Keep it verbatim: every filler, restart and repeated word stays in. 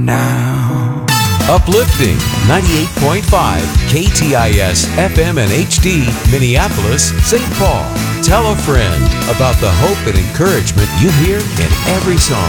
now. Uplifting ninety-eight point five K T I S F M and H D, Minneapolis, Saint Paul. Tell a friend about the hope and encouragement you hear in every song.